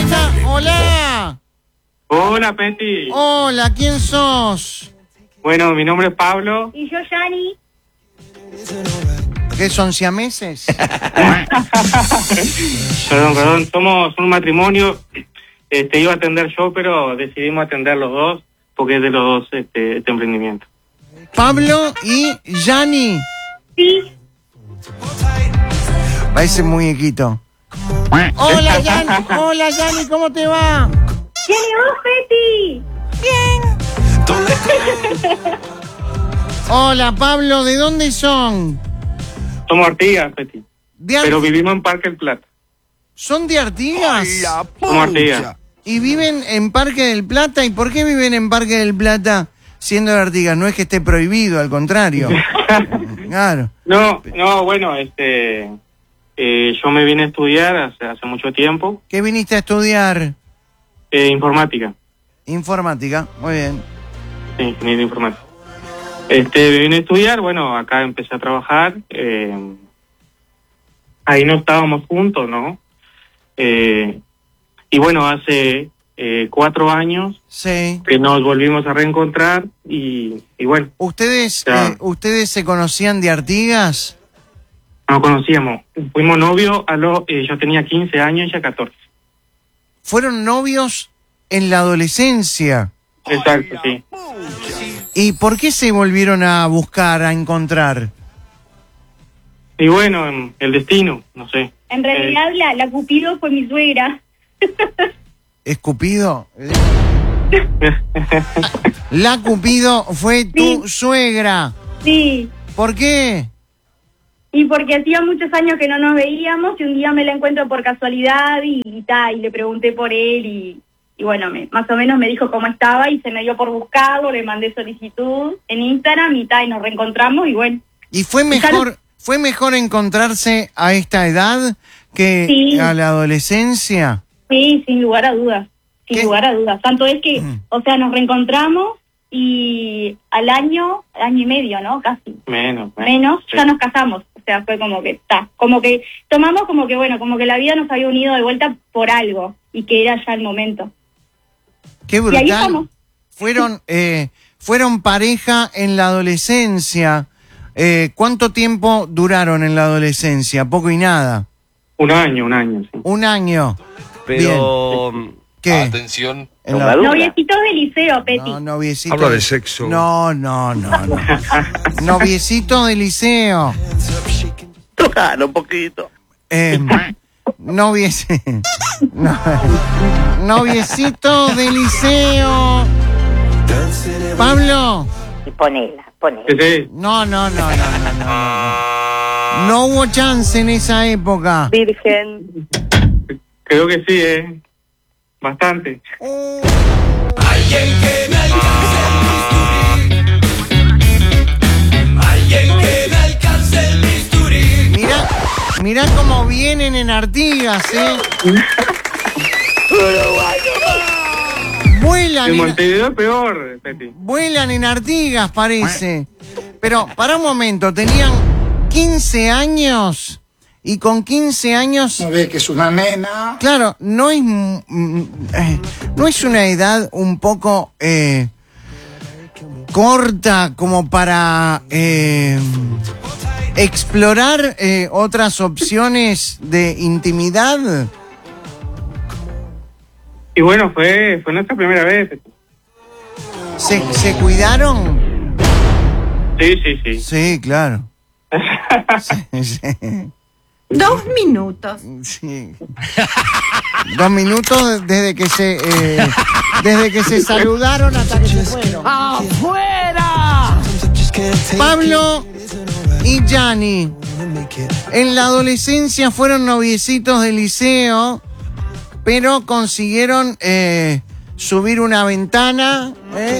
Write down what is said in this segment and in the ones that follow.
está? Hola. Hola, Peti. Hola, ¿quién sos? Bueno, mi nombre es Pablo. Y yo, Yani. ¿Qué son siameses? Perdón, somos un matrimonio. Iba a atender yo, pero decidimos atender los dos, porque es de los dos este emprendimiento. Pablo y Yani. Sí. Parece muñequito. Hola, Yani. Hola, Yani, ¿cómo te va? ¿Quién y vos, Peti? Hola, Pablo, ¿de dónde son? Somos Artigas, Peti. Pero vivimos en Parque del Plata. ¿Son de Artigas? Somos Artigas. ¿Y viven en Parque del Plata? ¿Y por qué viven en Parque del Plata siendo de Artigas? No es que esté prohibido, al contrario. Claro. No, bueno, yo me vine a estudiar hace mucho tiempo. ¿Qué viniste a estudiar? Informática. Informática, muy bien. Sí, ingeniería informática. Me vine a estudiar, bueno, acá empecé a trabajar. Ahí no estábamos juntos, ¿no? Y bueno, hace 4 años sí, que nos volvimos a reencontrar y bueno. ¿Ustedes se conocían de Artigas? Nos conocíamos. Fuimos novios yo tenía 15 años y ella 14. ¿Fueron novios en la adolescencia? Exacto, sí. ¿Y por qué se volvieron a buscar, a encontrar? Y bueno, el destino, no sé. En realidad, la Cupido fue mi suegra. ¿Es Cupido? La Cupido fue tu suegra. Sí. ¿Por qué? Y porque hacía muchos años que no nos veíamos y un día me la encuentro por casualidad y le pregunté por él y bueno, más o menos me dijo cómo estaba y se me dio por buscarlo, le mandé solicitud en Instagram y nos reencontramos y bueno. ¿Y fue mejor encontrarse a esta edad que a la adolescencia? Sí, sin lugar a dudas, sin lugar a dudas. Tanto es que, o sea, nos reencontramos y al año y medio, ¿no? Casi. Menos, sí. Ya nos casamos. O sea, fue como que como que tomamos como que, bueno, como que la vida nos había unido de vuelta por algo y que era ya el momento. Qué brutal. Y ahí estamos. Fueron pareja en la adolescencia. ¿Cuánto tiempo duraron en la adolescencia? Poco y nada. Un año, sí. Un año. Pero, ¿qué? Atención. Noviecitos de liceo, Peti. No, noviecito. Habla de sexo. No. Noviecito de liceo. Tócalo un poquito. Noviecito de liceo. Pablo. Ponela. Sí. No. No hubo chance en esa época. Virgen. Creo que sí, bastante. Alguien que me alcance el bisturí. Alguien que me alcance el bisturí. Mirá cómo vienen en Artigas, Vuelan en Montevideo peor, Peti. Vuelan en Artigas, parece. Pero, para un momento, tenían 15 años... Y con 15 años... ¿No ve que es una nena? Claro, no es una edad un poco corta como para explorar otras opciones de intimidad. Y bueno, fue nuestra primera vez. ¿Se cuidaron? Sí. Sí, claro. Sí. 2 minutos. Sí. 2 minutos desde que se saludaron hasta que se fueron. ¡Afuera! Pablo y Yani en la adolescencia fueron noviecitos de liceo, pero consiguieron subir una ventana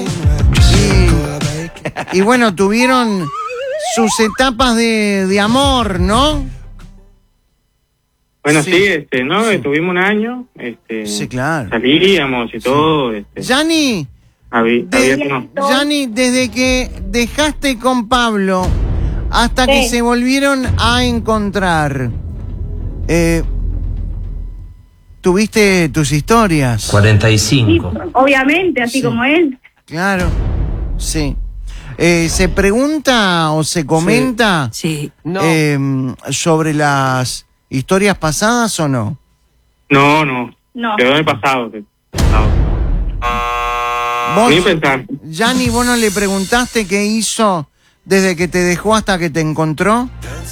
y bueno, tuvieron sus etapas de amor, ¿no? Bueno, sí, ¿no? Sí. Estuvimos un año, sí, claro. Salíamos y todo, Yani, Yani, desde que dejaste con Pablo hasta que se volvieron a encontrar, tuviste tus historias. 45. Sí, obviamente, así como él. Claro, sí. ¿Se pregunta o se comenta Sí. No. sobre las historias pasadas o no? No, no. No. Quedó en el pasado. Vos, Ni pensar. Yanni, ¿vos no le preguntaste qué hizo desde que te dejó hasta que te encontró?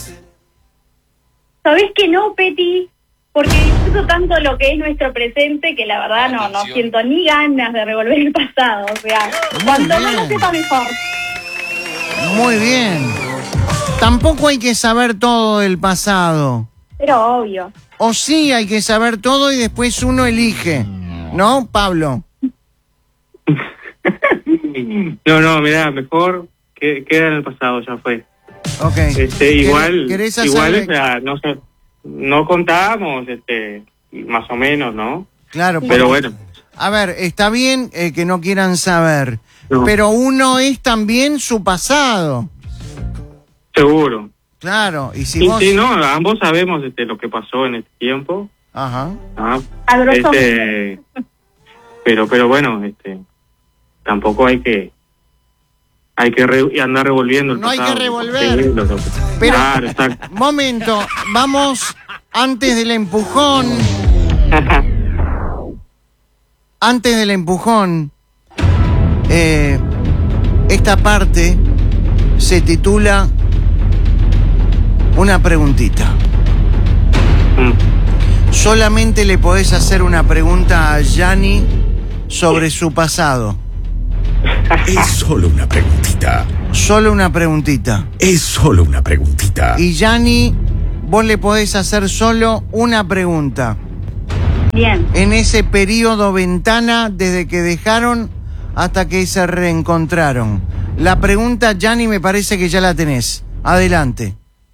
¿Sabés que no, Peti? Porque disfruto tanto lo que es nuestro presente que la verdad no siento ni ganas de revolver el pasado. O sea, cuanto más lo sepa, mejor. Muy bien. Tampoco hay que saber todo del pasado. Pero obvio. O sí hay que saber todo y después uno elige. ¿No, Pablo? No, mirá, mejor que queda en el pasado, ya fue. Ok. Igual, ¿Querés igual, hacer- o sea, no contábamos, más o menos, ¿no? Claro, Pero bueno, a ver, está bien que no quieran saber, No. pero uno es también su pasado. seguro. Claro, y si Sí, vos... sí, no, ambos sabemos lo que pasó en este tiempo. Ajá. ¿Ah? A grosso Pero bueno, tampoco hay que andar revolviendo el No hay que pasado. revolver. Sí, Pero- claro, exacto. Momento, vamos antes del empujón. Antes del empujón, esta parte se titula Una preguntita. Solamente le podés hacer una pregunta a Yanni sobre su pasado. Es solo una preguntita. Solo una preguntita. Es solo una preguntita. Y Yanni, vos le podés hacer solo una pregunta. Bien. En ese periodo ventana desde que dejaron hasta que se reencontraron. La pregunta, Yanni, me parece que ya la tenés. Adelante.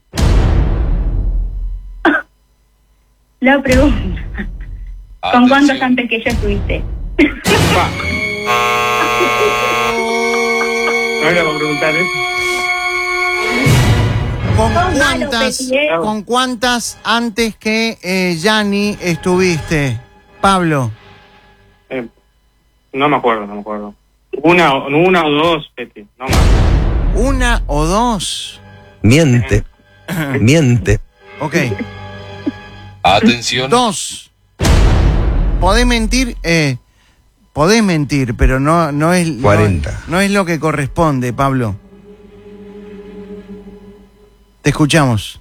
La pregunta. ¿Con cuántos antes que yo estuviste? No era para preguntar eso. ¿Con cuántas antes que Yanni estuviste, Pablo? No me acuerdo. Una o dos, Peti, no más. ¿Una o dos? Miente. Miente. Ok. Atención. Dos. Podés mentir, pero no es... 40. No es lo que corresponde, Pablo. Te escuchamos.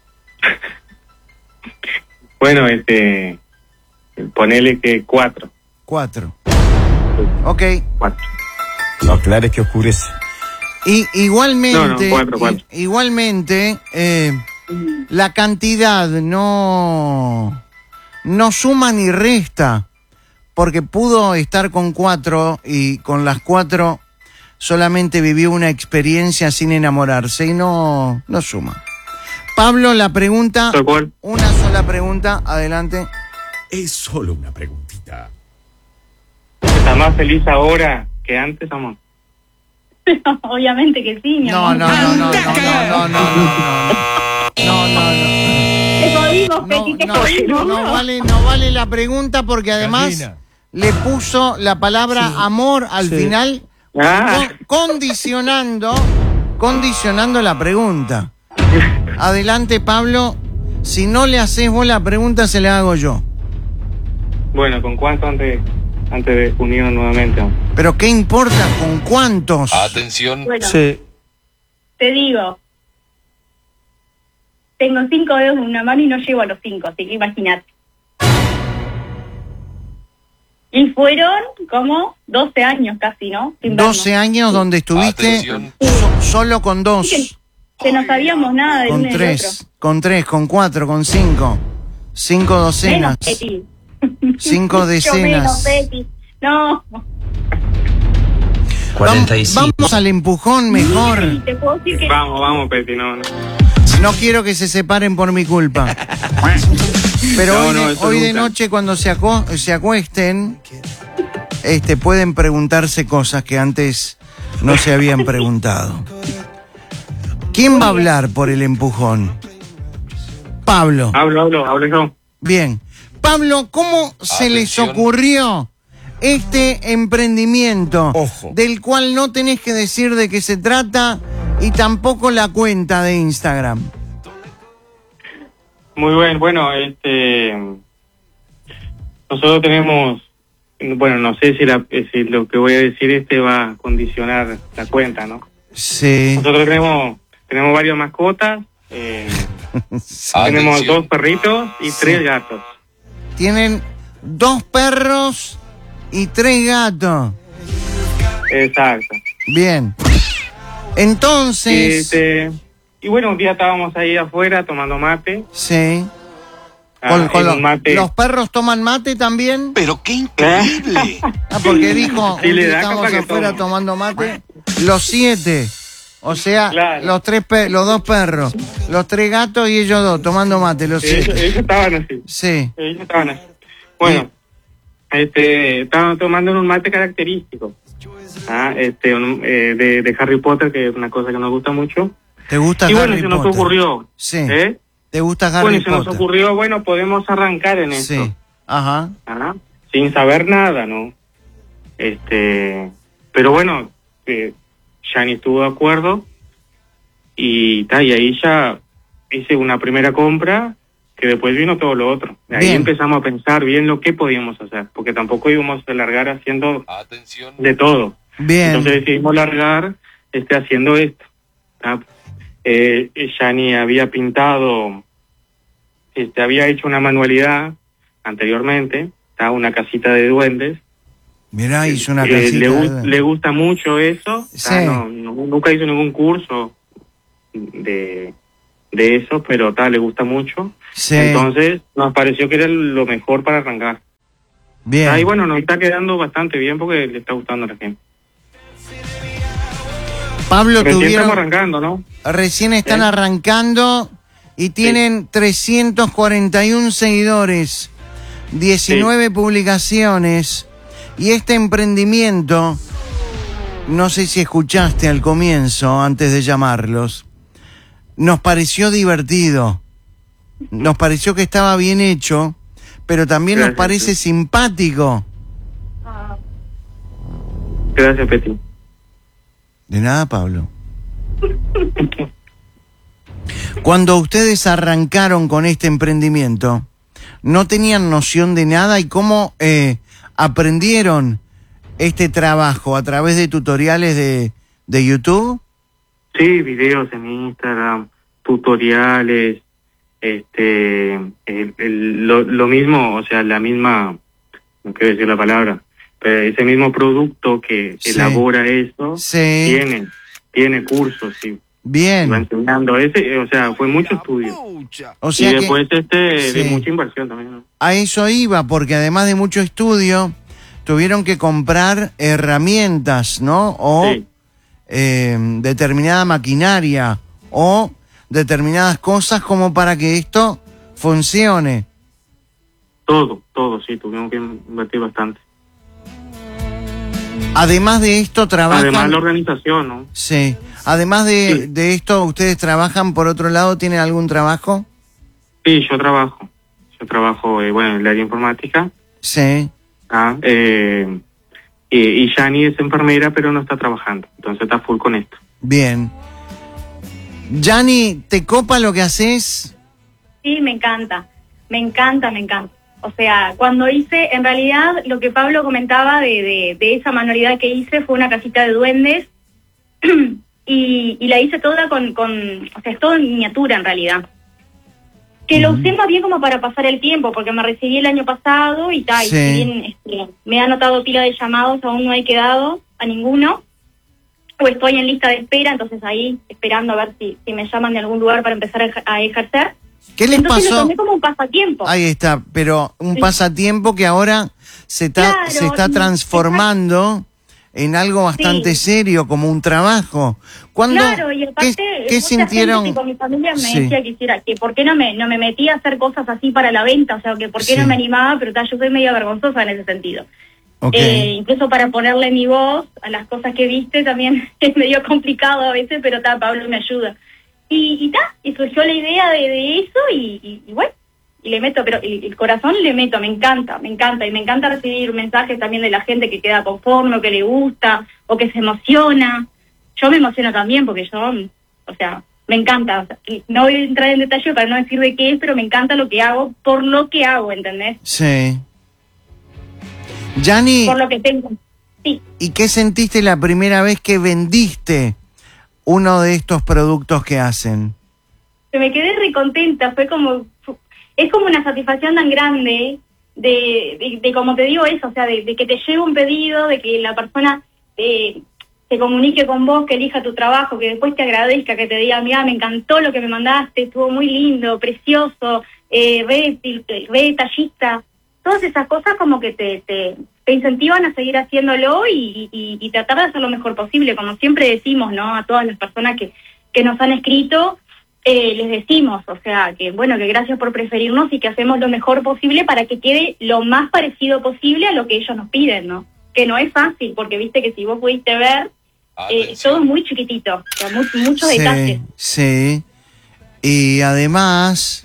Bueno, ponele que 4. 4. Ok. 4. No aclares que oscurece. Y igualmente, No, 4. igualmente, la cantidad no suma ni resta, porque pudo estar con 4 y con las 4 solamente vivió una experiencia sin enamorarse y no suma. Pablo, la pregunta, una sola pregunta, adelante. Es solo una preguntita. ¿Estás más feliz ahora que antes, amor? Obviamente que sí, mi amor. No. Te jodimos, Peti, te jodimos. No vale la pregunta porque además Gallina. le puso la palabra amor al final, condicionando la pregunta. Adelante, Pablo. Si no le haces vos la pregunta, se la hago yo. Bueno, ¿con cuánto antes de unirnos nuevamente, amor? Pero ¿qué importa con cuántos? Atención. Bueno, Sí. te digo. Tengo 5 dedos en una mano y no llego a los 5, así que imagínate. Y fueron como 12 años casi, ¿no? Sin vernos. 12 años donde estuviste Atención. solo con 2. Que no sabíamos nada del Con uno y del otro. 3, con 3, con 4, con 5. 5 docenas. Menos, Peti. 5 Yo menos, decenas. Peti. No. 45. Vamos al empujón mejor. Y te puedo decir que Vamos, Peti, no. No quiero que se separen por mi culpa. Pero No, eso hoy de nunca. noche cuando se acuesten, pueden preguntarse cosas que antes no se habían preguntado. ¿Quién va a hablar por el empujón? Pablo. Hablo yo. Bien. Pablo, ¿cómo se les ocurrió este emprendimiento? Ojo. Del cual no tenés que decir de qué se trata y tampoco la cuenta de Instagram. Muy bien, bueno, nosotros tenemos, bueno, no sé si lo que voy a decir va a condicionar la cuenta, ¿no? Sí. Nosotros tenemos varias mascotas, tenemos 2 perritos y 3 gatos. Tienen 2 perros y 3 gatos. Exacto. Bien. Entonces... y bueno, un día estábamos ahí afuera tomando mate. Sí. ¿Los perros toman mate también? Pero qué increíble. Porque dijo, Sí, le da estamos capaz que afuera toma. tomando mate. Los 7. O sea, Claro. los 2 perros, los 3 gatos y ellos 2 tomando mate, los 7. Ellos estaban así. Sí. Ellos estaban así. Bueno, estaban tomando un mate característico. De Harry Potter, que es una cosa que nos gusta mucho. ¿Te gusta Y bueno, Harry se nos Potter? ocurrió. Sí. ¿Te gusta Harry Bueno, se Potter? nos ocurrió, bueno, podemos arrancar en esto. Sí. Ajá. Sin saber nada, ¿no? Pero bueno, Yani estuvo de acuerdo y ahí ya hice una primera compra que después vino todo lo otro. De ahí Bien. empezamos a pensar bien lo que podíamos hacer, porque tampoco íbamos a largar haciendo Atención. de todo. Bien. Entonces decidimos largar haciendo esto. Yani había pintado, había hecho una manualidad anteriormente, una casita de duendes. Mirá, hizo una casita. Le gusta mucho eso. Sí. Nunca hizo ningún curso de eso, pero le gusta mucho. Sí. Entonces nos pareció que era lo mejor para arrancar. Bien. Y bueno, nos está quedando bastante bien porque le está gustando a la gente. Pablo, Recién estamos arrancando, ¿no? Recién están arrancando y tienen 341 seguidores, 19 publicaciones. Y este emprendimiento, no sé si escuchaste al comienzo, antes de llamarlos, nos pareció divertido, nos pareció que estaba bien hecho, pero también nos parece simpático. Gracias, Peti. De nada, Pablo. Cuando ustedes arrancaron con este emprendimiento, ¿no tenían noción de nada? ¿Y cómo aprendieron este trabajo? ¿A través de tutoriales de YouTube? Sí, videos en Instagram, tutoriales, lo mismo, o sea, la misma, no quiero decir la palabra, pero ese mismo producto que elabora eso, tiene cursos, sí. Bien. Va enseñando o sea, fue mucho estudio. O sea y después sí. de mucha inversión también, ¿no? A eso iba, porque además de mucho estudio, tuvieron que comprar herramientas, ¿no? O determinada maquinaria, o determinadas cosas como para que esto funcione. Todo, sí, tuvimos que invertir bastante. Además de esto, trabajan... Además la organización, ¿no? Sí. Además de esto, ¿ustedes trabajan por otro lado? ¿Tienen algún trabajo? Sí, yo trabajo. En el área informática. Sí. Y Yani es enfermera, pero no está trabajando. Entonces está full con esto. Bien. Yani, ¿te copa lo que haces? Sí, me encanta. O sea, cuando hice, en realidad, lo que Pablo comentaba de esa manualidad que hice fue una casita de duendes y la hice toda o sea, es todo en miniatura en realidad. Que lo usé más bien como para pasar el tiempo, porque me recibí el año pasado y tal, Sí. y si bien me ha anotado pila de llamados, aún no he quedado a ninguno, o estoy en lista de espera, entonces ahí esperando a ver si me llaman de algún lugar para empezar a ejercer. ¿Qué les Entonces pasó? lo tomé como un pasatiempo. Ahí está, pero un Sí. pasatiempo que ahora se está transformando en algo bastante serio, como un trabajo. Claro, y aparte, ¿qué mucha sintieron? gente que con mi familia me Sí. decía que por qué no me metía a hacer cosas así para la venta, o sea, que por qué Sí. no me animaba, pero yo soy medio vergonzosa en ese sentido. Ok. Incluso para ponerle mi voz a las cosas que viste también es medio complicado a veces, pero Pablo me ayuda. Y surgió la idea de eso y bueno, le meto, pero el corazón le meto, me encanta, y me encanta recibir mensajes también de la gente que queda conforme, o que le gusta, o que se emociona. Yo me emociono también porque yo, o sea, me encanta. O sea, no voy a entrar en detalle para no decir de qué es, pero me encanta lo que hago por lo que hago, ¿entendés? Sí. Yani, por lo que tengo. Sí. ¿Y qué sentiste la primera vez que vendiste uno de estos productos que hacen? Que me quedé recontenta, es como una satisfacción tan grande de como te digo eso, o sea, de que te llegue un pedido, de que la persona se comunique con vos, que elija tu trabajo, que después te agradezca, que te diga, mira, me encantó lo que me mandaste, estuvo muy lindo, precioso, re detallista. Todas esas cosas como que te incentivan a seguir haciéndolo y tratar de hacer lo mejor posible, como siempre decimos, ¿no? A todas las personas que nos han escrito, les decimos, o sea, que bueno, que gracias por preferirnos y que hacemos lo mejor posible para que quede lo más parecido posible a lo que ellos nos piden, ¿no? Que no es fácil, porque viste que si vos pudiste ver, todo es muy chiquitito, o sea, muchos detalles. Sí, y además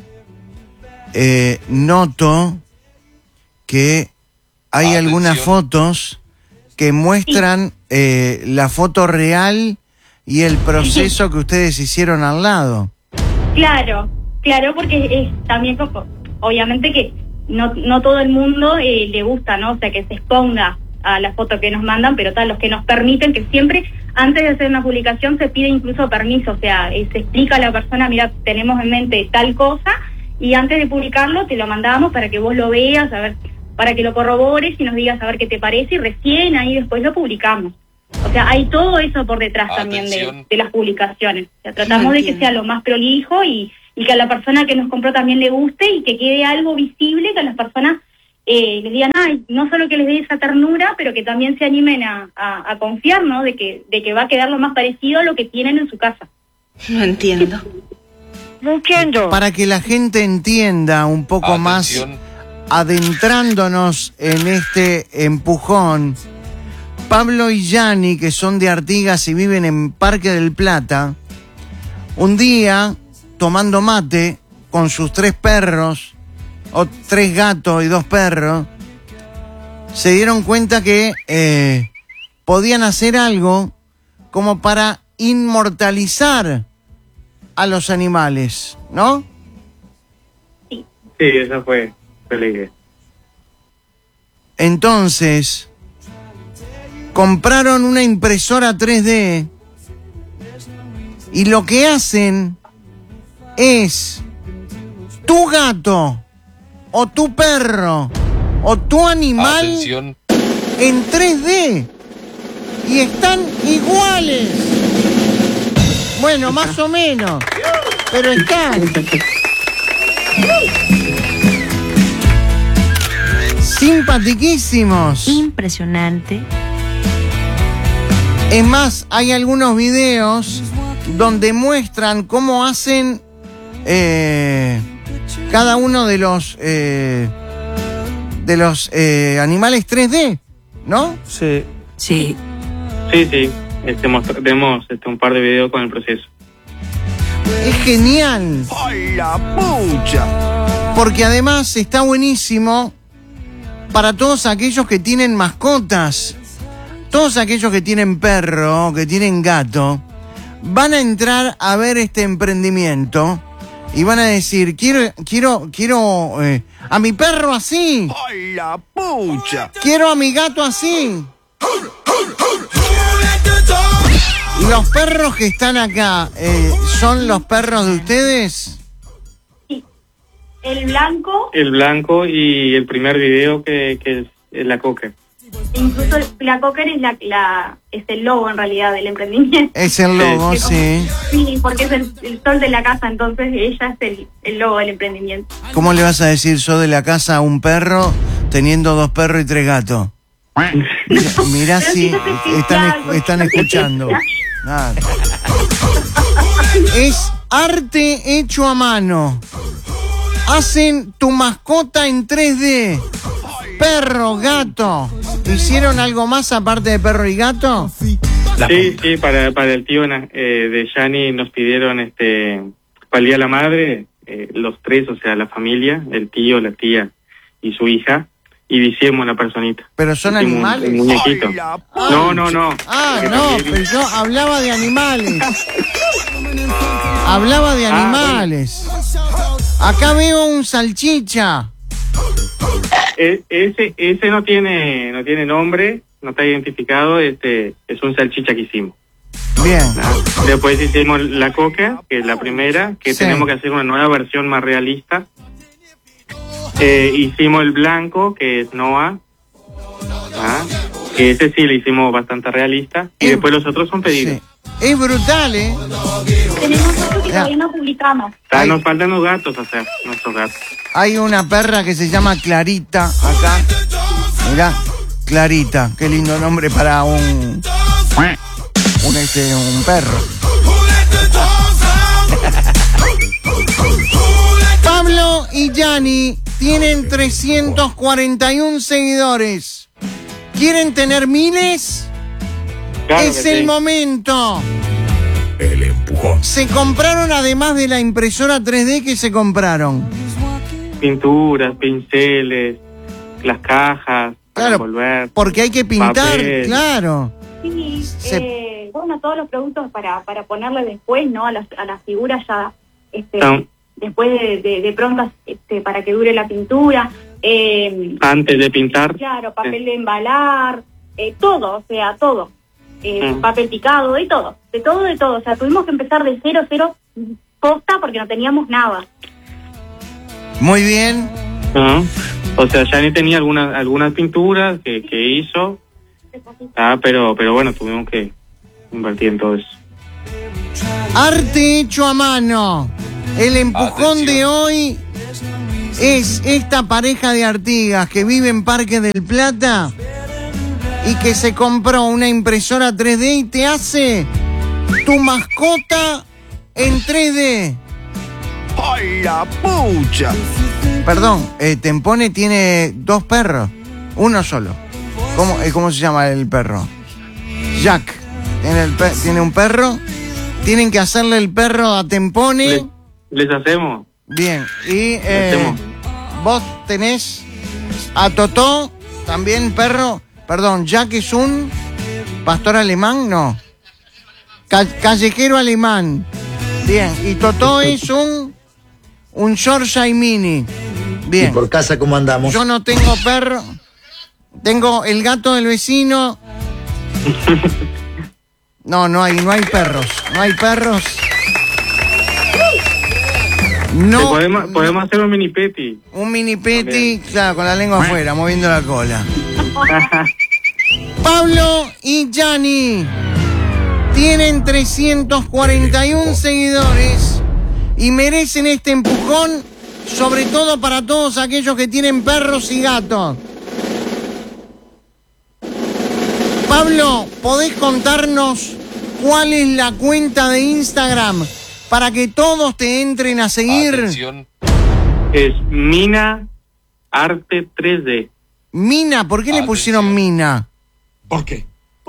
noto que hay algunas fotos que muestran la foto real y el proceso que ustedes hicieron al lado. Claro, porque es también, obviamente que no todo el mundo le gusta, ¿no? O sea, que se exponga a la foto que nos mandan, pero tal, los que nos permiten, que siempre antes de hacer una publicación se pide incluso permiso, o sea, se explica a la persona, mira, tenemos en mente tal cosa, y antes de publicarlo te lo mandamos para que vos lo veas, a ver, para que lo corrobores y nos digas a ver qué te parece, y recién ahí después lo publicamos. O sea, hay todo eso por detrás también de las publicaciones. O sea, tratamos de que sea lo más prolijo y que a la persona que nos compró también le guste y que quede algo visible, que a las personas les digan, no solo que les dé esa ternura, pero que también se animen a confiar, ¿no? De que va a quedar lo más parecido a lo que tienen en su casa. No entiendo. No entiendo. Para que la gente entienda un poco más, adentrándonos en este empujón, Pablo y Yani, que son de Artigas y viven en Parque del Plata, un día, tomando mate con sus 3 perros, o 3 gatos y 2 perros, se dieron cuenta que podían hacer algo como para inmortalizar a los animales, ¿no? Sí, esa fue la idea. Entonces, compraron una impresora 3D y lo que hacen es tu gato o tu perro o tu animal en 3D y están iguales. Bueno, más o menos, pero están simpatiquísimos. Impresionante. Es más, hay algunos videos donde muestran cómo hacen cada uno de los animales 3D, ¿no? Sí. Sí. Tenemos un par de videos con el proceso. Es genial. ¡Ay, la pucha! Porque además está buenísimo para todos aquellos que tienen mascotas. Todos aquellos que tienen perro, que tienen gato, van a entrar a ver este emprendimiento y van a decir, quiero a mi perro así. ¡Ay, la pucha! Quiero a mi gato así. ¿Los perros que están acá son los perros de ustedes? Sí. El blanco. El blanco y el primer video que es la cocker. Incluso la cocker es el logo en realidad del emprendimiento. Es el logo, sí. Sí, porque es el sol de la casa, entonces ella es el logo del emprendimiento. ¿Cómo le vas a decir sol de la casa a un perro teniendo 2 perros y 3 gatos? Mirá si están escuchando. Nada. Es arte hecho a mano. Hacen tu mascota en 3D. Perro, gato. ¿Hicieron algo más aparte de perro y gato? Sí, para el tío de Yani nos pidieron para el Día de la Madre los tres, o sea, la familia, el tío, la tía y su hija, y hicimos la personita. ¿Pero son animales? Un muñequito. No. Ah, no, pero yo hablaba de animales. Hablaba de animales. Acá veo un salchicha. Ese no tiene nombre, no está identificado, es un salchicha que hicimos. Bien. Después hicimos la coca, que es la primera, que tenemos que hacer una nueva versión más realista. Hicimos el blanco, que es Noah, que ese sí le hicimos bastante realista, y después los otros son pedidos. Sí. Es brutal, Tenemos otro que todavía no publicamos. Nos faltan los gatos hacer, nuestros gatos. Hay una perra que se llama Clarita acá. Mirá, Clarita, qué lindo nombre para un perro. Pablo y Yanni tienen 341 seguidores. ¿Quieren tener miles? Claro es el momento. El empujón. Se compraron, además de la impresora 3D, que se compraron pinturas, pinceles, las cajas, para envolver, porque hay que pintar, papel. Claro. Sí, bueno, todos los productos para ponerle después, ¿no? A las figuras ya, después de pronto, para que dure la pintura. Antes de pintar. Claro, papel de embalar, todo, o sea, todo. Papel picado, de todo. O sea, tuvimos que empezar de cero posta porque no teníamos nada. Muy bien. O sea, Yanni tenía algunas pinturas que hizo, pero bueno, tuvimos que invertir en todo eso. Arte hecho a mano. El empujón de hoy es esta pareja de Artigas que vive en Parque del Plata y que se compró una impresora 3D y te hace tu mascota en 3D. ¡Ay, la pucha! Perdón, Tempone tiene 2 perros, uno solo. ¿Cómo se llama el perro? Jack. Tiene un perro. Tienen que hacerle el perro a Tempone. Les hacemos. Bien. Y vos tenés a Totó, también perro. Perdón, Jack es un pastor alemán, no. Callejero alemán. Bien. Y Totó es un Yorkshire Mini. Bien. ¿Y por casa cómo andamos? Yo no tengo perro. Tengo el gato del vecino. No hay perros. No hay perros. No. Podemos hacer un mini peti. Un mini peti, claro, con la lengua afuera, moviendo la cola. Pablo y Yanni tienen 341 seguidores y merecen este empujón, sobre todo para todos aquellos que tienen perros y gatos. Pablo, ¿podés contarnos cuál es la cuenta de Instagram para que todos te entren a seguir? Atención. Es Mina Arte 3D. Mina, ¿por qué le pusieron Mina? ¿Por qué?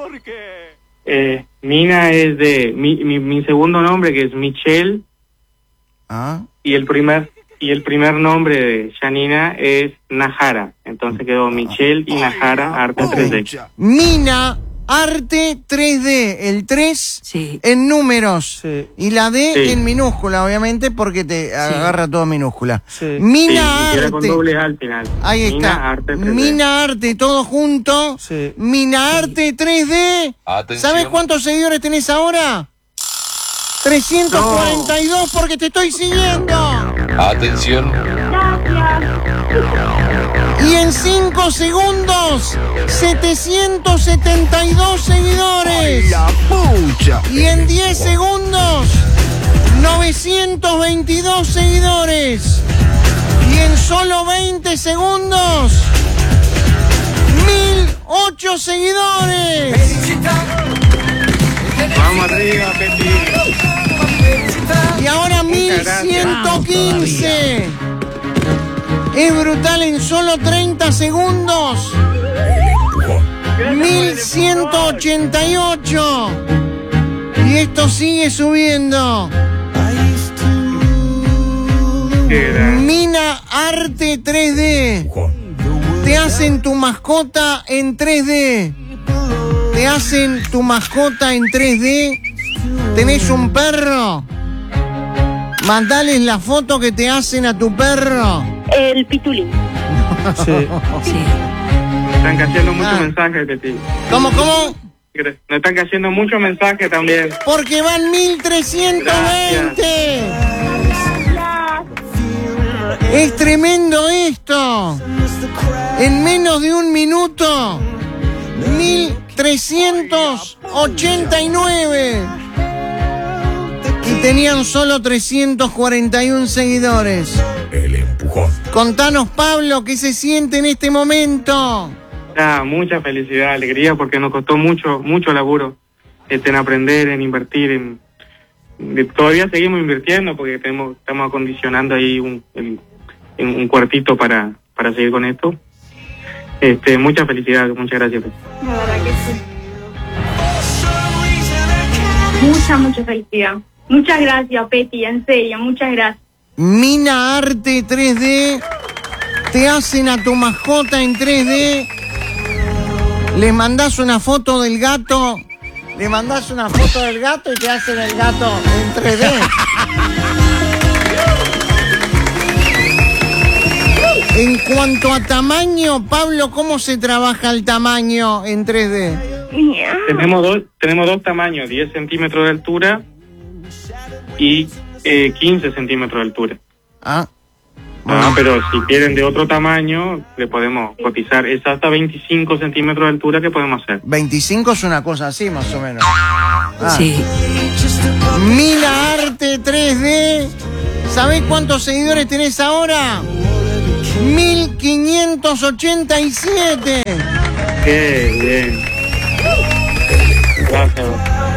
Mina es de mi segundo nombre, que es Michelle. Y el primer nombre de Yanina es Najara. Entonces quedó Michelle y Najara Arte 3D. Mina Arte 3D, el 3 en números y la D en minúscula, obviamente, porque te agarra todo minúscula. Mina Arte. Con doble A al final. Ahí está. Arte 3D. Mina Arte, todo junto. Mina Arte 3D. Atención. ¿Sabes cuántos seguidores tenés ahora? 342 porque te estoy siguiendo. Atención. Y en 5 segundos, 772 seguidores. ¡La pucha! Y en 10 segundos, 922 seguidores. Y en solo 20 segundos, 1008 seguidores. Vamos arriba, Peti. Y ahora 1115. Es brutal, en solo 30 segundos. 1188. Y esto sigue subiendo. Mina Arte 3D. Te hacen tu mascota en 3D. Te hacen tu mascota en 3D. ¿Tenés un perro? Mandales la foto que te hacen a tu perro. El pitulín. Sí. Están cayendo muchos mensajes de ti. ¿Cómo? Me están cayendo muchos mensajes también. Porque van 1320. Es tremendo esto. En menos de un minuto, 1389. Y tenían solo 341 seguidores. El empujón. Contanos, Pablo, ¿qué se siente en este momento? Mucha felicidad, alegría, porque nos costó mucho laburo en aprender, en invertir. Todavía seguimos invirtiendo porque estamos acondicionando ahí un cuartito para seguir con esto. Mucha felicidad, muchas gracias. La verdad que sí. Mucha felicidad. Muchas gracias, Peti, en serio, muchas gracias. Mina Arte 3D. Te hacen a tu mascota en 3D. Le mandás una foto del gato. Le mandás una foto del gato y te hacen el gato en 3D. En cuanto a tamaño, Pablo, ¿cómo se trabaja el tamaño en 3D? Tenemos dos tamaños, 10 centímetros de altura y 15 centímetros de altura. Pero si quieren de otro tamaño, le podemos cotizar. Es hasta 25 centímetros de altura que podemos hacer. 25 es una cosa así, más o menos. Sí. Mina Arte 3D. ¿Sabés cuántos seguidores tenés ahora? 1587. Qué bien. Gracias.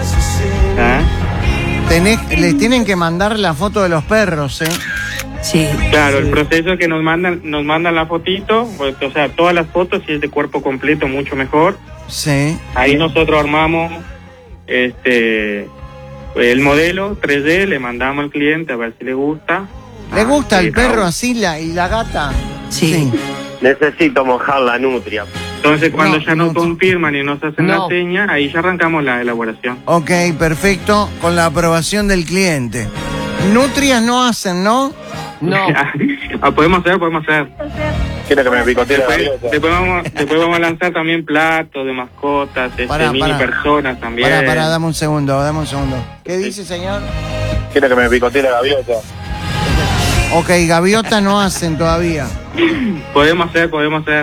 Les tienen que mandar la foto de los perros, Sí. Claro, el proceso es que nos mandan la fotito, o sea, todas las fotos, si es de cuerpo completo, mucho mejor. Sí. Ahí nosotros armamos el modelo 3D, le mandamos al cliente a ver si le gusta. ¿Le gusta el perro así y la gata? Sí. Necesito mojar la nutria. Entonces cuando ya nos confirman y nos hacen la seña, ahí ya arrancamos la elaboración. Ok, perfecto, con la aprobación del cliente. Nutrias no hacen, ¿no? No. Podemos hacer. Quiero que me picotee la gaviota. Después vamos a lanzar también platos de mascotas, mini personas también. Pará, dame un segundo. ¿Qué dice, señor? Quiero que me picotee la gaviota. Ok, gaviota no hacen todavía. Podemos hacer.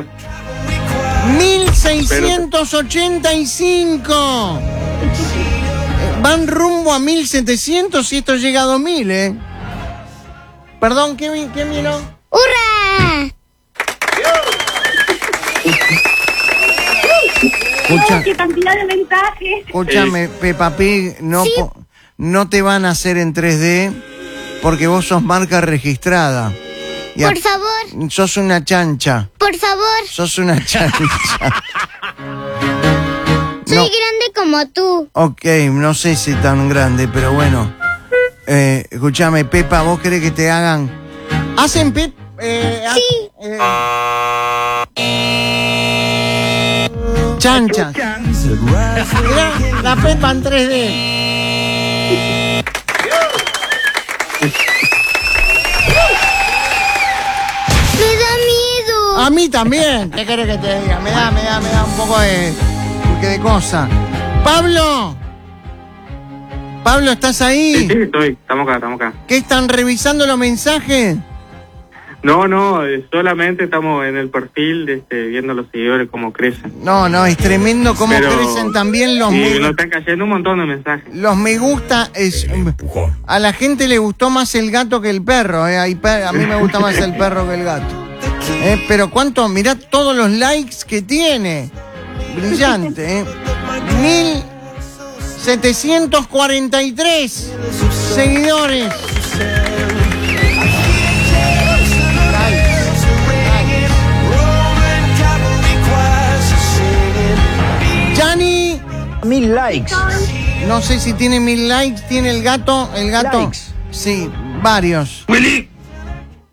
1685. Van rumbo a 1700 y esto llega a 2000, Perdón, ¿quién vino? ¡Hurra! ¡Qué cantidad de mensajes! Escúchame, Peppa Pig, no te van a hacer en 3D porque vos sos marca registrada. Por favor. Sos una chancha. Por favor. Sos una chancha. Soy grande como tú. Ok, no sé si tan grande, pero bueno. Escúchame, Pepa, ¿vos querés que te hagan? ¿Hacen Pep? Sí. Chanchas. Mirá, la Pepa en 3D. Me da miedo. A mí también. ¿Qué querés que te diga? Me da un poco de cosa. Pablo, ¿estás ahí? Sí, estoy. Estamos acá. ¿Qué están revisando los mensajes? No, solamente estamos en el perfil viendo los seguidores cómo crecen. No, es tremendo cómo crecen también los nos están cayendo un montón de mensajes. Los me gusta a la gente le gustó más el gato que el perro, a mí me gusta más el perro que el gato. Pero mirá todos los likes que tiene. Brillante, 1743 seguidores. Yani, 1000 likes. No sé si tiene 1000 likes, tiene el gato. Likes. Sí, varios. Willy.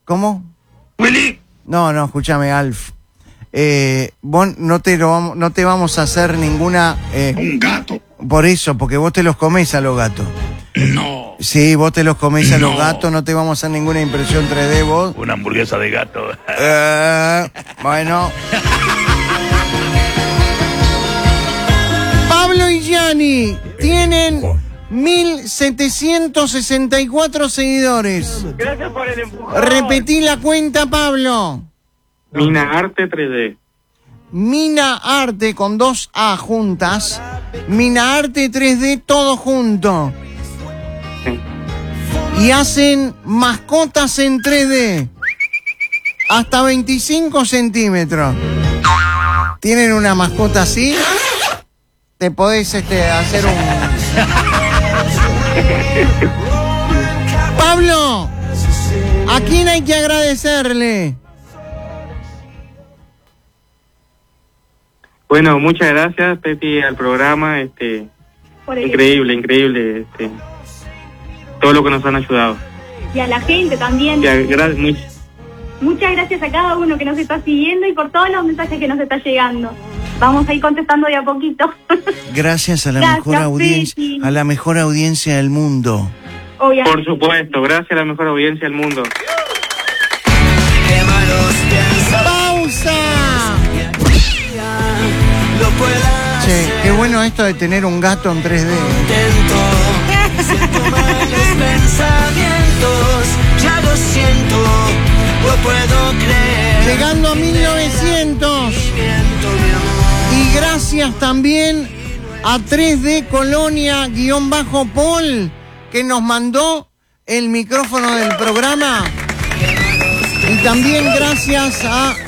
¿Cómo? Willy. No, escúchame, Alf. Vos no te vamos a hacer ninguna... Un gato. Por eso, porque vos te los comés a los gatos. No. Sí, vos te los comés a los gatos, no te vamos a hacer ninguna impresión 3D vos. Una hamburguesa de gato. Bueno. Pablo y Gianni tienen 1.764 seguidores. Gracias por el empujón. Repetí la cuenta, Pablo. Mina Arte 3D. Mina Arte con 2 A juntas. Mina Arte 3D todo junto. Sí. Y hacen mascotas en 3D. Hasta 25 centímetros. ¿Tienen una mascota así? Te podés hacer un... Pablo, ¿a quién hay que agradecerle? Bueno, muchas gracias, Pepi, al programa. Increíble. Todo lo que nos han ayudado. Y a la gente también. Muchas gracias a cada uno que nos está siguiendo y por todos los mensajes que nos está llegando. Vamos a ir contestando de a poquito. Gracias a la mejor audiencia del mundo. Obviamente. Por supuesto, gracias a la mejor audiencia del mundo. ¡Pausa! Che, qué bueno esto de tener un gato en 3D. Llegando a 1900. Y gracias también a 3D Colonia-Paul que nos mandó el micrófono del programa. Y también gracias a